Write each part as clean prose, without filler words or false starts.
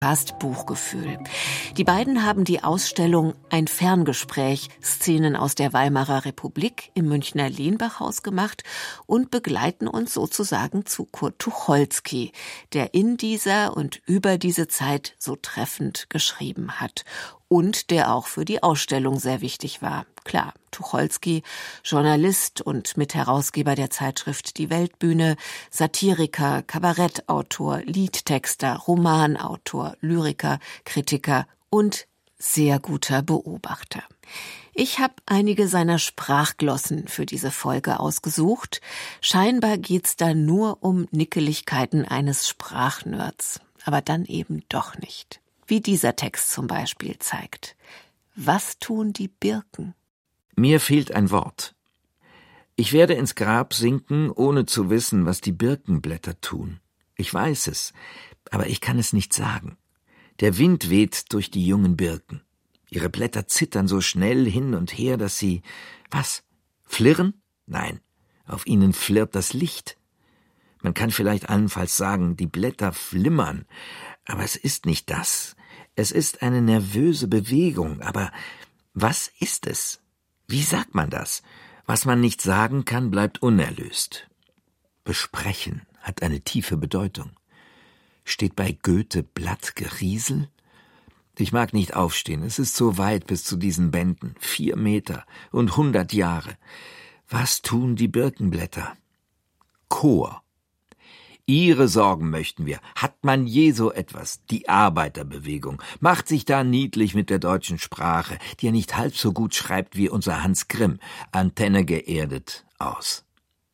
Fast Buchgefühl. Die beiden haben die Ausstellung Ein Ferngespräch, Szenen aus der Weimarer Republik im Münchner Lenbachhaus gemacht und begleiten uns sozusagen zu Kurt Tucholsky, der in dieser und über diese Zeit so treffend geschrieben hat und der auch für die Ausstellung sehr wichtig war. Klar, Tucholsky, Journalist und Mitherausgeber der Zeitschrift Die Weltbühne, Satiriker, Kabarettautor, Liedtexter, Romanautor, Lyriker, Kritiker und sehr guter Beobachter. Ich habe einige seiner Sprachglossen für diese Folge ausgesucht. Scheinbar geht's da nur um Nickeligkeiten eines Sprachnerds, aber dann eben doch nicht. Wie dieser Text zum Beispiel zeigt. Was tun die Birken? Mir fehlt ein Wort. Ich werde ins Grab sinken, ohne zu wissen, was die Birkenblätter tun. Ich weiß es, aber ich kann es nicht sagen. Der Wind weht durch die jungen Birken. Ihre Blätter zittern so schnell hin und her, dass sie... Was? Flirren? Nein, auf ihnen flirrt das Licht. Man kann vielleicht allenfalls sagen, die Blätter flimmern, aber es ist nicht das. Es ist eine nervöse Bewegung, aber was ist es? Wie sagt man das? Was man nicht sagen kann, bleibt unerlöst. Besprechen hat eine tiefe Bedeutung. Steht bei Goethe Blattgeriesel? Ich mag nicht aufstehen, es ist so weit bis zu diesen Bänden, 4 Meter und 100 Jahre. Was tun die Birkenblätter? Chor. Ihre Sorgen möchten wir. Hat man je so etwas? Die Arbeiterbewegung macht sich da niedlich mit der deutschen Sprache, die ja nicht halb so gut schreibt wie unser Hans Grimm, Antenne geerdet, aus.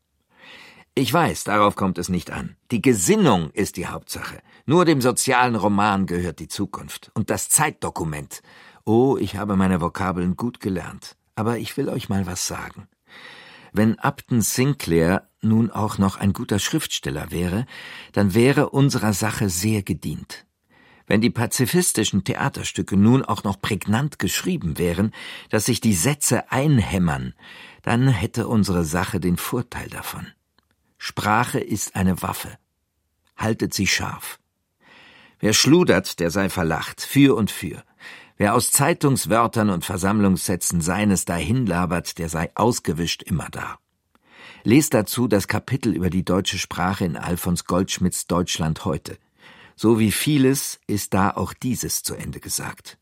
Ich weiß, darauf kommt es nicht an. Die Gesinnung ist die Hauptsache. Nur dem sozialen Roman gehört die Zukunft. Und das Zeitdokument. Oh, ich habe meine Vokabeln gut gelernt. Aber ich will euch mal was sagen. Wenn Upton Sinclair nun auch noch ein guter Schriftsteller wäre, dann wäre unserer Sache sehr gedient. Wenn die pazifistischen Theaterstücke nun auch noch prägnant geschrieben wären, dass sich die Sätze einhämmern, dann hätte unsere Sache den Vorteil davon. Sprache ist eine Waffe. Haltet sie scharf. Wer schludert, der sei verlacht, für und für. Wer aus Zeitungswörtern und Versammlungssätzen seines dahinlabert, der sei ausgewischt immerdar. Lest dazu das Kapitel über die deutsche Sprache in Alfons Goldschmidts Deutschland heute. So wie vieles ist da auch dieses zu Ende gesagt.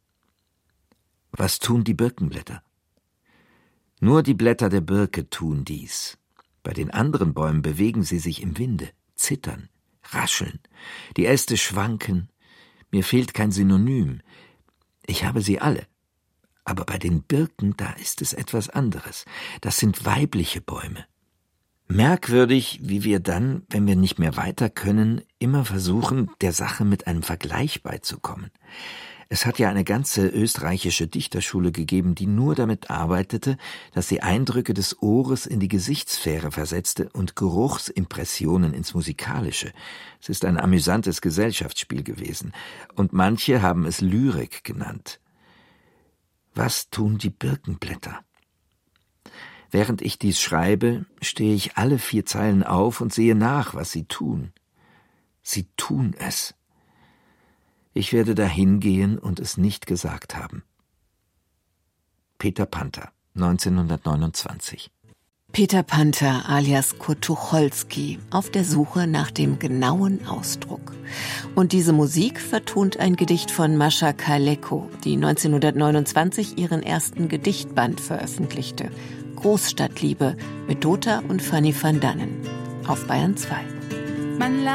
Was tun die Birkenblätter? Nur die Blätter der Birke tun dies. Bei den anderen Bäumen bewegen sie sich im Winde, zittern, rascheln. Die Äste schwanken. Mir fehlt kein Synonym. Ich habe sie alle. Aber bei den Birken, da ist es etwas anderes. Das sind weibliche Bäume. Merkwürdig, wie wir dann, wenn wir nicht mehr weiter können, immer versuchen, der Sache mit einem Vergleich beizukommen. Es hat ja eine ganze österreichische Dichterschule gegeben, die nur damit arbeitete, dass sie Eindrücke des Ohres in die Gesichtssphäre versetzte und Geruchsimpressionen ins Musikalische. Es ist ein amüsantes Gesellschaftsspiel gewesen, und manche haben es Lyrik genannt. Was tun die Birkenblätter? Während ich dies schreibe, stehe ich alle 4 Zeilen auf und sehe nach, was sie tun. Sie tun es. Ich werde dahin gehen und es nicht gesagt haben. Peter Panther, 1929. Peter Panther alias Kurt Tucholsky auf der Suche nach dem genauen Ausdruck. Und diese Musik vertont ein Gedicht von Mascha Kaleko, die 1929 ihren ersten Gedichtband veröffentlichte. Großstadtliebe mit Dota und Fanny van Dannen. Auf Bayern 2.